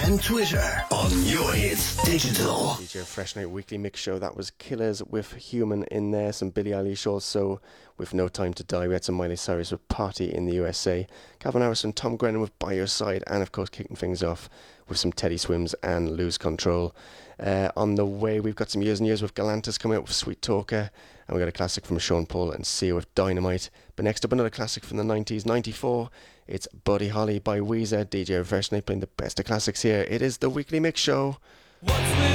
and Twitter on Your Hits Digital. DJ Fresh Night Weekly Mix Show. That was Killers with Human in there. Some Billie Eilish also with No Time to Die. We had some Miley Cyrus with Party in the USA. Calvin Harris and Tom Grennan with By Your Side. And of course kicking things off with some Teddy Swims and Lose Control. On the way we've got some Years and Years with Galantis coming up with Sweet Talker. And we got a classic from Sean Paul and Sia with Dynamite. But next up another classic from the 90s, 94. It's Buddy Holly by Weezer. DJ Fresh Night playing the best of classics here. It is the Weekly Mix Show. What's with